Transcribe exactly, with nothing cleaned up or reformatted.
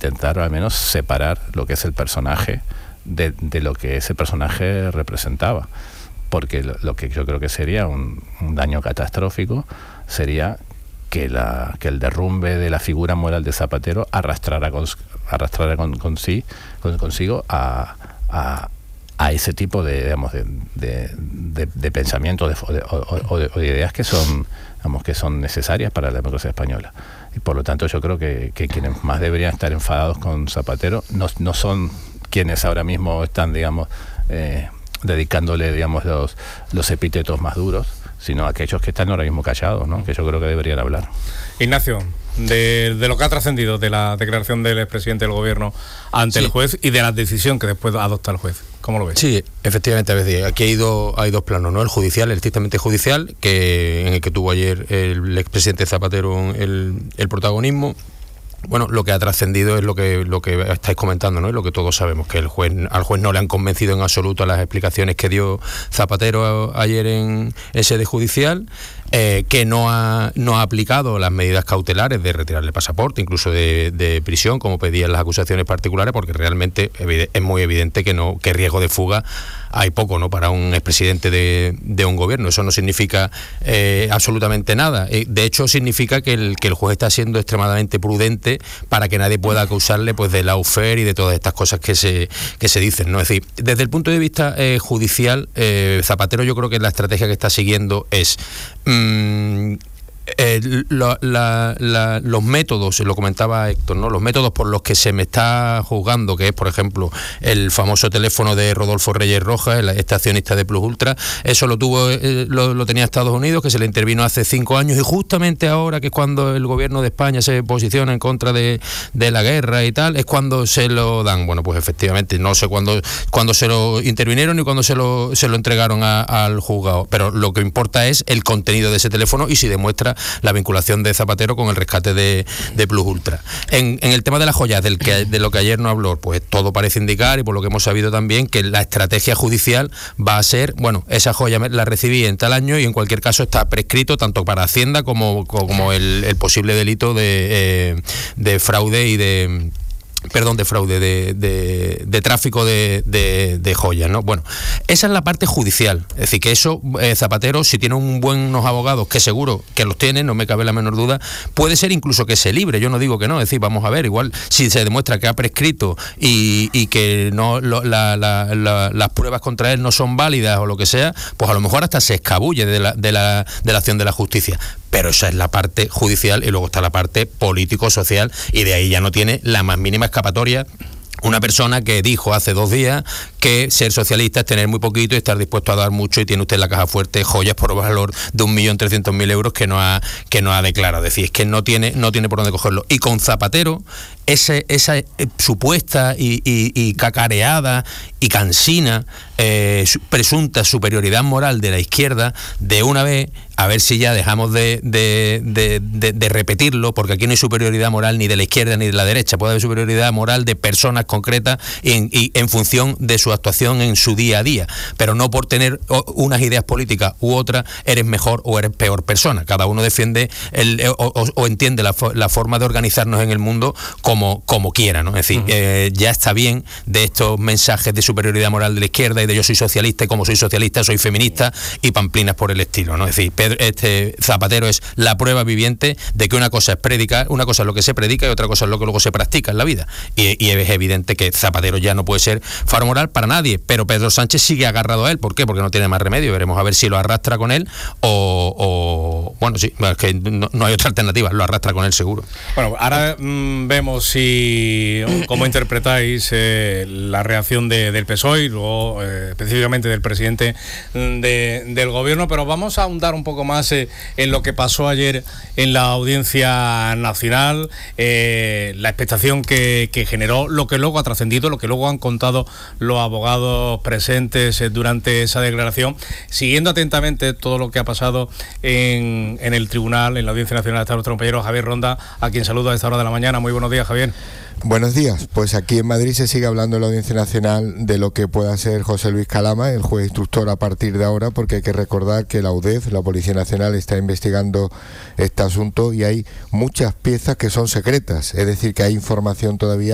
intentar al menos separar lo que es el personaje de, de lo que ese personaje representaba. Porque lo, lo que yo creo que sería un, un daño catastrófico sería que, la, que el derrumbe de la figura moral de Zapatero arrastrara, con, arrastrara con, con sí, con, consigo a, a, a ese tipo de, digamos, de, de, de, de pensamientos de, de, o, o, de, o de ideas que son, digamos, que son necesarias para la democracia española. Y por lo tanto yo creo que, que quienes más deberían estar enfadados con Zapatero no, no son quienes ahora mismo están, digamos, eh, dedicándole, digamos, los, los epítetos más duros, sino aquellos que están ahora mismo callados, ¿no? Que yo creo que deberían hablar. Ignacio, de, de lo que ha trascendido de la declaración del expresidente del gobierno ante sí. el juez y de la decisión que después adopta el juez, ¿cómo lo ves? Sí, efectivamente, a veces aquí hay, do, hay dos planos, ¿no? El judicial, el estrictamente judicial, que en el que tuvo ayer el expresidente Zapatero el, el protagonismo. Bueno, lo que ha trascendido es lo que lo que estáis comentando, ¿no? Y lo que todos sabemos, que el juez al juez no le han convencido en absoluto a las explicaciones que dio Zapatero a, ayer en, en sede judicial, eh, que no ha no ha aplicado las medidas cautelares de retirarle el pasaporte, incluso de, de prisión, como pedían las acusaciones particulares, porque realmente es muy evidente que no que riesgo de fuga hay poco, ¿no? Para un expresidente de, de un gobierno. Eso no significa eh, absolutamente nada. Eh, de hecho, significa que el, que el juez está siendo extremadamente prudente para que nadie pueda acusarle, pues, de lawfare y de todas estas cosas que se que se dicen, ¿no? Es decir, desde el punto de vista eh, judicial, eh, Zapatero, yo creo que la estrategia que está siguiendo es mmm, Eh, lo, la, la, los métodos, lo comentaba Héctor, ¿no? Los métodos por los que se me está juzgando, que es, por ejemplo, el famoso teléfono de Rodolfo Reyes Rojas, el este accionista de Plus Ultra, eso lo tuvo eh, lo, lo tenía Estados Unidos, que se le intervino hace cinco años, y justamente ahora, que es cuando el gobierno de España se posiciona en contra de, de la guerra y tal, es cuando se lo dan. Bueno, pues efectivamente, no sé cuándo cuando se lo intervinieron ni cuándo se lo, se lo entregaron a, al juzgado, pero lo que importa es el contenido de ese teléfono y si demuestra la vinculación de Zapatero con el rescate de, de Plus Ultra. En, en el tema de las joyas, del que, de lo que ayer no habló, pues todo parece indicar, y por lo que hemos sabido también, que la estrategia judicial va a ser, bueno, esa joya la recibí en tal año y en cualquier caso está prescrito tanto para Hacienda como, como el, el posible delito de, eh, de fraude y de... perdón, de fraude, de, de, de tráfico de, de, de joyas, ¿no? Bueno, esa es la parte judicial. Es decir, que eso, eh, Zapatero, si tiene un buenos abogados, que seguro que los tiene, no me cabe la menor duda, puede ser incluso que se libre. Yo no digo que no, es decir, vamos a ver, igual si se demuestra que ha prescrito y, y que no lo, la, la, la, las pruebas contra él no son válidas o lo que sea, pues a lo mejor hasta se escabulle de la, de la, de la acción de la justicia. Pero esa es la parte judicial y luego está la parte político-social, y de ahí ya no tiene la más mínima escapatoria una persona que dijo hace dos días que ser socialista es tener muy poquito y estar dispuesto a dar mucho, y tiene usted en la caja fuerte joyas por valor de un millón trescientos mil euros que no ha que no ha declarado. Es decir, es que no tiene no tiene por dónde cogerlo. Y con Zapatero, ese, esa eh, supuesta y, y, y cacareada y cansina eh, presunta superioridad moral de la izquierda, de una vez, a ver si ya dejamos de, de, de, de, de repetirlo, porque aquí no hay superioridad moral ni de la izquierda ni de la derecha. Puede haber superioridad moral de personas concretas y en, y en función de su actuación en su día a día, pero no por tener unas ideas políticas u otras eres mejor o eres peor persona. Cada uno defiende el, o, o, o entiende la, la forma de organizarnos en el mundo como, como quiera, ¿no? Es decir, uh-huh. eh, ya está bien de estos mensajes de superioridad moral de la izquierda y de yo soy socialista y como soy socialista soy feminista y pamplinas por el estilo, ¿no? Es decir, Pedro, este Zapatero es la prueba viviente de que una cosa es predicar, una cosa es lo que se predica y otra cosa es lo que luego se practica en la vida. Y, y es evidente que Zapatero ya no puede ser faro moral para nadie, pero Pedro Sánchez sigue agarrado a él. ¿Por qué? Porque no tiene más remedio. Veremos a ver si lo arrastra con él o, o bueno, sí, es que no, no hay otra alternativa, lo arrastra con él seguro. Bueno, ahora mmm, vemos si cómo interpretáis eh, la reacción de, del P S O E y luego eh, específicamente del presidente de, del gobierno, pero vamos a ahondar un poco más eh, en lo que pasó ayer en la Audiencia Nacional, eh, la expectación que, que generó, lo que luego ha trascendido, lo que luego han contado los abogados presentes eh, durante esa declaración, siguiendo atentamente todo lo que ha pasado en, en el tribunal, en la Audiencia Nacional. Está nuestro compañero Javier Ronda, a quien saludo a esta hora de la mañana. Muy buenos días, Javier. Buenos días. Pues aquí en Madrid se sigue hablando en la Audiencia Nacional de lo que pueda ser José Luis Calama, el juez instructor, a partir de ahora, porque hay que recordar que la U D E F, la Policía Nacional, está investigando este asunto y hay muchas piezas que son secretas, es decir, que hay información todavía